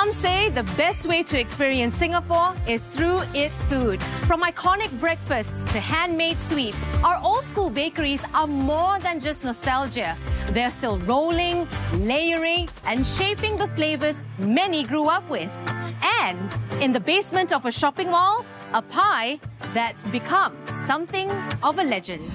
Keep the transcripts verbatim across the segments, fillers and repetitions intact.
Some say the best way to experience Singapore is through its food. From iconic breakfasts to handmade sweets, our old-school bakeries are more than just nostalgia. They're still rolling, layering, and shaping the flavors many grew up with. And in the basement of a shopping mall, a pie that's become something of a legend.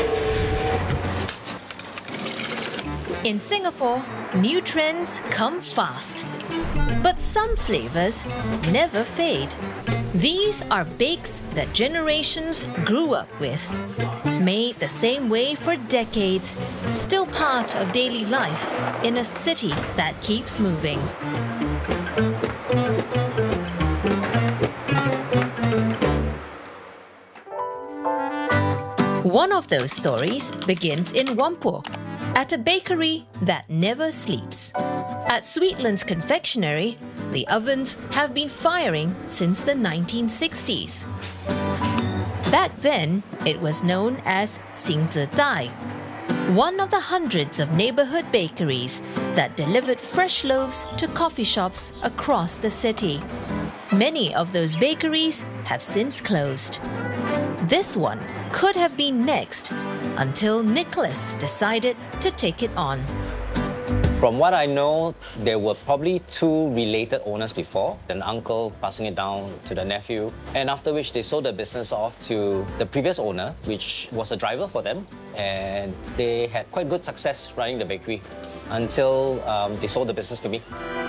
In Singapore, new trends come fast. But some flavors never fade. These are bakes that generations grew up with. Made the same way for decades, still part of daily life in a city that keeps moving. One of those stories begins in Whampoa, at a bakery that never sleeps. At Sweetlands Confectionery, the ovens have been firing since the nineteen sixties. Back then, it was known as Xing Zi Dai, one of the hundreds of neighborhood bakeries that delivered fresh loaves to coffee shops across the city. Many of those bakeries have since closed. This one could have been next until Nicholas decided to take it on. From what I know, there were probably two related owners before, an uncle passing it down to the nephew, and after which they sold the business off to the previous owner, which was a driver for them, and they had quite good success running the bakery until um, they sold the business to me.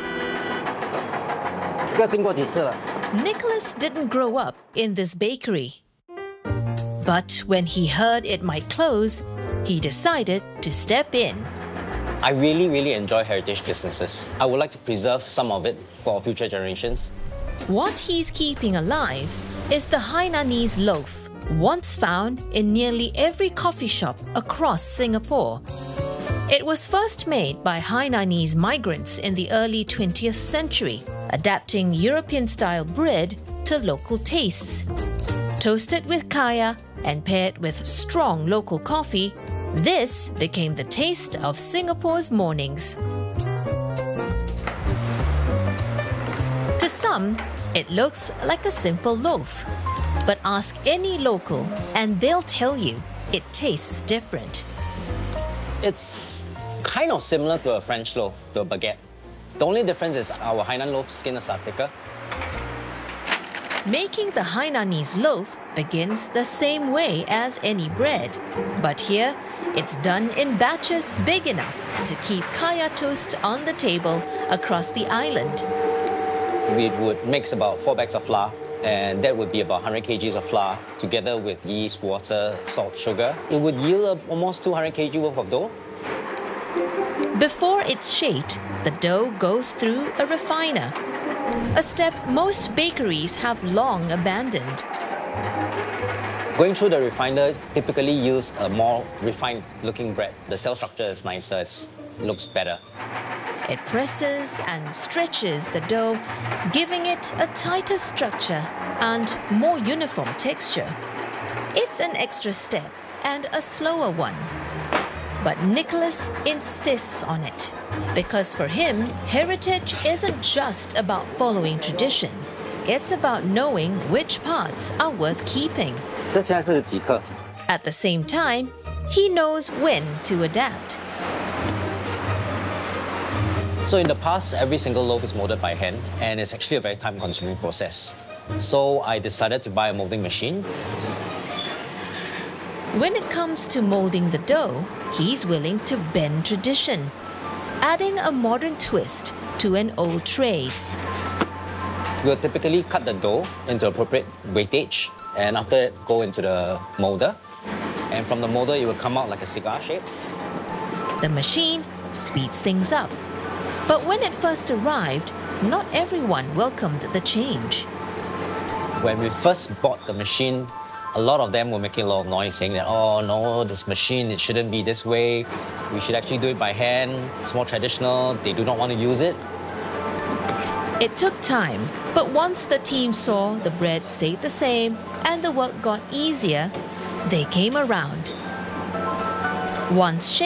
Nicholas didn't grow up in this bakery. But when he heard it might close, he decided to step in. I really, really enjoy heritage businesses. I would like to preserve some of it for future generations. What he's keeping alive is the Hainanese loaf, once found in nearly every coffee shop across Singapore. It was first made by Hainanese migrants in the early twentieth century, adapting European-style bread to local tastes. Toasted with kaya and paired with strong local coffee, this became the taste of Singapore's mornings. To some, it looks like a simple loaf. But ask any local and they'll tell you it tastes different. It's kind of similar to a French loaf, to a baguette. The only difference is our Hainan loaf skinners are thicker. Making the Hainanese loaf begins the same way as any bread. But here, it's done in batches big enough to keep kaya toast on the table across the island. We would mix about four bags of flour, and that would be about one hundred kilograms of flour, together with yeast, water, salt, sugar. It would yield almost two hundred kilograms worth of dough. Before it's shaped, the dough goes through a refiner, a step most bakeries have long abandoned. Going through the refiner typically yields a more refined looking bread. The cell structure is nicer, it looks better. It presses and stretches the dough, giving it a tighter structure and more uniform texture. It's an extra step and a slower one. But Nicholas insists on it, because for him, heritage isn't just about following tradition. It's about knowing which parts are worth keeping. At the same time, he knows when to adapt. So in the past, every single loaf is molded by hand, and it's actually a very time-consuming process. So I decided to buy a molding machine. When it comes to molding the dough, he's willing to bend tradition, adding a modern twist to an old trade. We'll typically cut the dough into appropriate weightage, and after it, go into the molder. And from the molder, it will come out like a cigar shape. The machine speeds things up. But when it first arrived, not everyone welcomed the change. When we first bought the machine, a lot of them were making a lot of noise saying that, oh no, this machine, it shouldn't be this way. We should actually do it by hand. It's more traditional. They do not want to use it. It took time, but once the team saw the bread stayed the same and the work got easier, they came around. Once shaped,